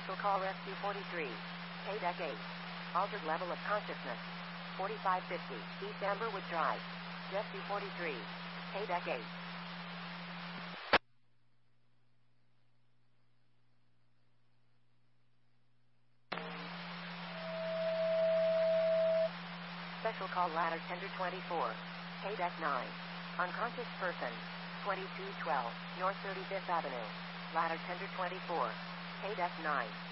Special Call Rescue 43. Deck 8. Altered level of consciousness. 4550 East Amberwood Drive. Rescue 43. Deck 8. Special Call Ladder Tender 24. Deck 9. Unconscious person. 2212 North 35th Avenue. Ladder Tender 24. Deck 9.